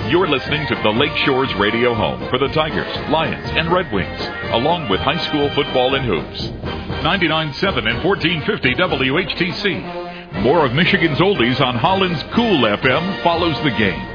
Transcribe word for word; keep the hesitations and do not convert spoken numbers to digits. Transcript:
You're listening to the Lake Shores radio home for the Tigers, Lions, and Red Wings, along with high school football and hoops. ninety-nine point seven and fourteen fifty W H T C. More of Michigan's oldies on Holland's Cool F M follows the game.